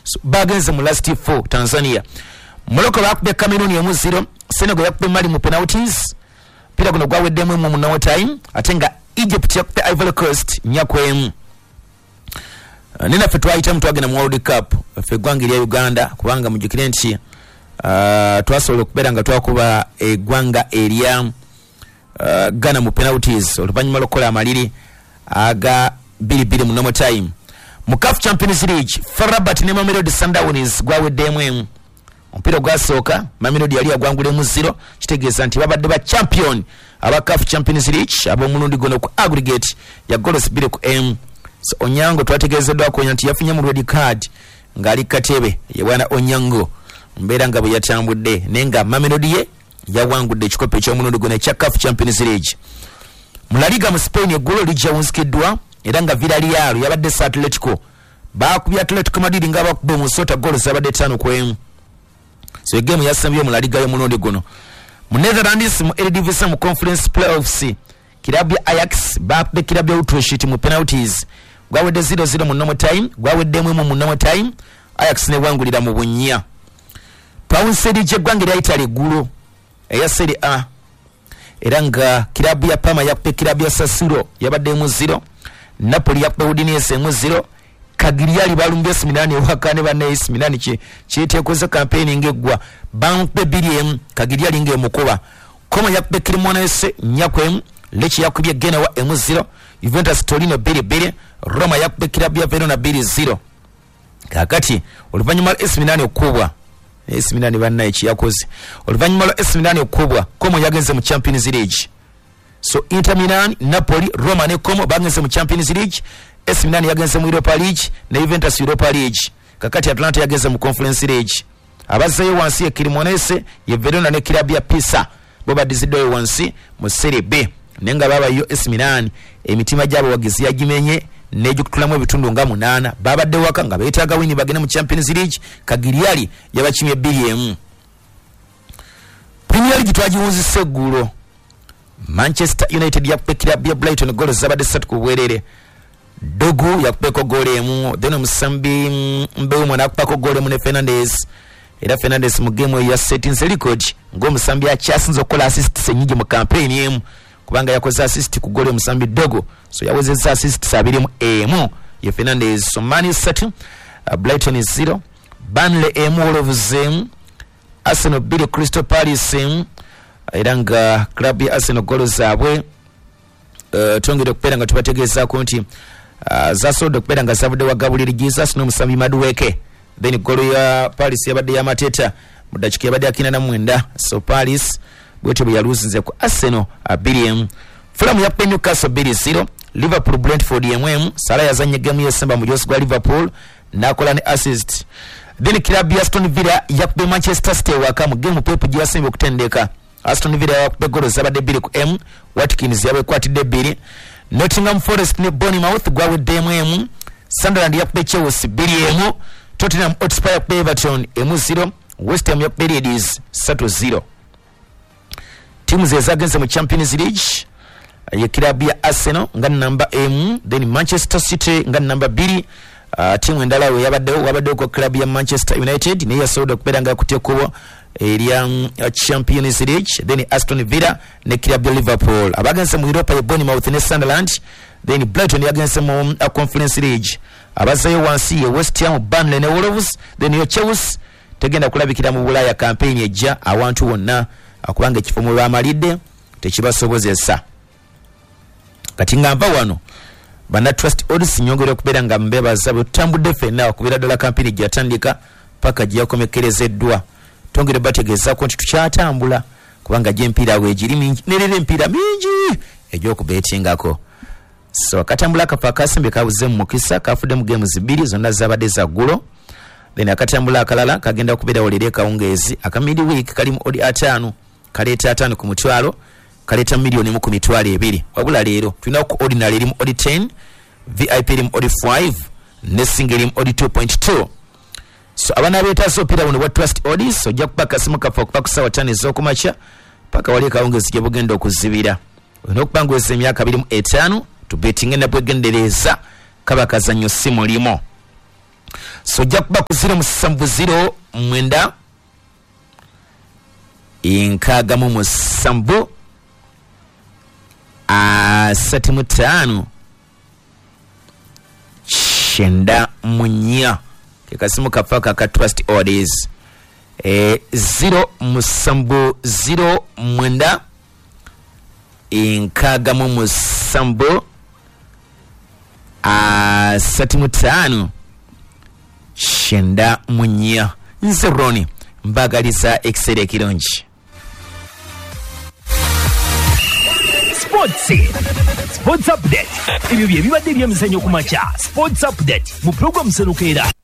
So bagenze mu last 4 Tanzania. Morocco bakubye Cameroon 1-0, Senegal yakubye Mali mu penalties. Pira kuno gwaweddemu mu no time, atenga Egypt yakubye Ivory Coast nyakwemu. Nina fe twaita mtu agenda mu World Cup fe gwangirya Uganda kubanga mujukire nti twasobola okubeera nga twakuba eggwanga erya Ghana mu penalties oluvannyuma lw'okukola amaliri aga 2-2 mu normal time. Mu CAF Champions League Farabat ne Mamelodi Sundowns gwaweddemu omupiira gwasooka Mamelodi yali agwangula 0 kitegeeza nti babadde ba champion aba CAF Champions League ab'omulundi guno ku aggregate ya goals 2-1. So Onyango twategezeddwa ko nti yafunye mu red card ngali katebe yebwana Onyango mbeera nga bwe yatambudde nenga Mamelodi ye yawangudde ekikopo eky'omulundi guno ekya CAF Champions League. Mu La Liga mu Spain eggulo lijawunzikiddwa era nga Villarreal yabadde sa Atletico bakubya Atletico Madrid nga bakuba Musota goals zabadde 5-1. So game yasambye mu La Liga y'omulundi guno. Mu Netherlands mu Eredivisie mu Conference Playoffs kilabu ya Ajax bakubye kilabu ya Utrecht mu penalties gwawedde 0-0 mu normal time gwaweddemu mu normal time Ajax ne wangulira mu bunnya. Paunsedi gy'eggwanga Italy eggulo eya Serie A era nga kilabu ya Parma yakubye kilabu ya Sassuolo yabadde 0. Napoli yakubye Udinese 0. Cagliari balumbye Milan wakane bane Milan kitekoze campaign ngegwa bankubye 2 Cagliari ngemukuba Como yakubye Cremonese nyakwemu Lecce yakubye Genoa 0. Juventus Torino 2-2. Roma yakubye kilabu ya Verona 2-0. Kakati oluvannyuma AC Milan okubwa AC Milan banna ekiyakoze oluvannyuma AC Milan okubwa Como yagenze mu Champions League. So Inter Milan, Napoli, Roma ne Como bagenze mu Champions League. AC Milan yagenze mu Europa League ne Juventus Europa League. Kakati Atlanta yagenze mu Conference League. Abazeyo wansi ya Cremonese ye Verona ne kilabu ya Pisa bo badizidde wansi mu Serie B. Nenga baba yo AC Milan emitima gyabo wagizi yagimenye nejukutulamu ebitundu nga 8 babadde waka nga beetaaga wini bagene mu Champions League. Cagliari yabachimye 2-1. Premier League twagiwunzise eggulo Manchester United yakubye kilabu ya Brighton goals zabadde 3 ku bwerere. Dogu yakubeko goal emu then Musambi Mbeumo nakubako goal emu ne Fernandes. Era Fernandes mu game ya settings record ngo Musambi akyasinze okukola assists enyingi mu campaign emu kubanga yakoze assist ku goal Musambi Dogo. So yawezezza assist 2 ye Fernandes. So Man City Brighton is 0. Burnley Wolves Arsenal 2 Crystal Palace era nga club ya Arsenal goals zaabwe tongere okupera nga tubategeeza ko nti zasodo okupera nga zavudde wagabulira Jesus no Musambi Maduweke. Then goal ya Palace yabadde ya Mateta mu dakika yabadde akina na mwenda. So Palace bwete bwe yaluzinze ku Arsenal 2. Fulham yakubye Newcastle 2-0. Liverpool Brentford 1. Salah yazanye game ya Simba mu Jose gwa Liverpool nakola ne assist. Then club ya Aston Villa yakubye Manchester City waka mu game Pep gyasembe okutendeka. Aston Villa yakubye goals zabadde 2-1. Watkins yabekwatidde 2. Nottingham Forest ne Bournemouth gwawedde 1. Sunderland yakubye Chelsea 2-1. Tottenham Hotspur yakubye Everton 1-0. West Ham yakubye Leeds 3-0. Timu zezagenze mu Champions League ye kilabu ya Arsenal nga number 1, then Manchester City nga number 2. Timu endala we yabadde ko club ya Manchester United ne yasobola okubeera nga kuteekubo erya Champions League, then Aston Villa ne club ya Liverpool. Abagenze mu Europa ya Bournemouth ne Sunderland, then Brighton yagenze mu Conference League. Abazayo wansi ye West Ham, Burnley ne Wolves, then yo Chelsea tegenda kulabikira mu Bulaya campaign ejja awantu wonna akubanga ekifumu lwamalidde tekibasobozesa. Kati ngamba wano bana trust odds nyongera okubeera nga mbebaza butambudde fenna okubira dola campaign gyatandika paka gyakomekerezeddwa. Tongere bategeeza ko tukyatambula kubanga gyempira wegiri mingi nerere empira mingi egyokubetingako. So akatambula kafa akasimbe kabuze mu mukisa kafude mu games 2 zonna zabadde za ggulo. Then akatambula akalala kagenda okubeera olere kawungezi akamidi week kali mu odi 5 kaleta 5 ku mutwalo kaleta milioni mu ku mitwalo 2. Wabula leero tulina ku ordinary eri mu odi 10, VIP eri mu odi 5 ne single eri mu odi 2.2. So abana betaso pira buno what trust odds ojja kupaka simu kafa okupa kusawa 5 ez'okumakya paka wali kawungezi gye bugenda okuzibira. Olina okupangwesa emyaka 25 tubetinge na bwegendereza kaba kazanyo simu limo. so jakuba ku 0 mwenda inkaga mu musambu 35 shenda munya kekasimu kafaka ka trust orders 0 musambu 0 mwenda inkaga mu musambu 35 shenda munya nze Roni mbagaliza excel kirungi Sports update. Ibyo bye bibadde by'emizannyo ku makya. Sports update mu program Senukera.